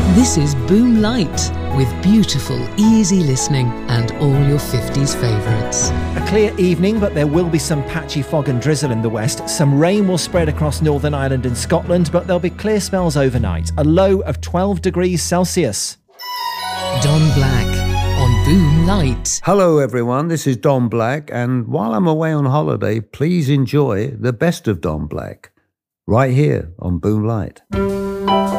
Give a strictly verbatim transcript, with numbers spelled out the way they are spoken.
This is Boom Light, with beautiful, easy listening and all your fifties favourites. A clear evening, but there will be some patchy fog and drizzle in the west. Some rain will spread across Northern Ireland and Scotland, but there'll be clear spells overnight. A low of twelve degrees Celsius. Don Black on Boom Light. Hello everyone, this is Don Black, and while I'm away on holiday, please enjoy the best of Don Black right here on Boom Light.